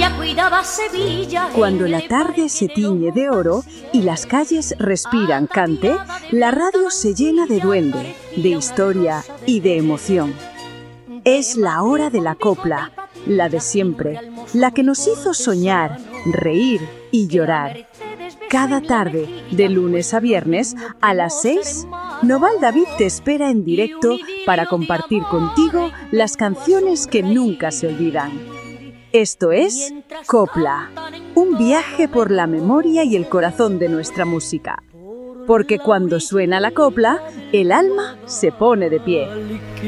Ella cuidaba Sevilla. Cuando la tarde se tiñe de oro y las calles respiran cante, la radio se llena de duende, de historia y de emoción. Es la hora de la copla, la de siempre, la que nos hizo soñar, reír y llorar. Cada tarde, de lunes a viernes, a las 6, Noval David te espera en directo para compartir contigo las canciones que nunca se olvidan. Esto es Copla, un viaje por la memoria y el corazón de nuestra música. Porque cuando suena la copla, el alma se pone de pie.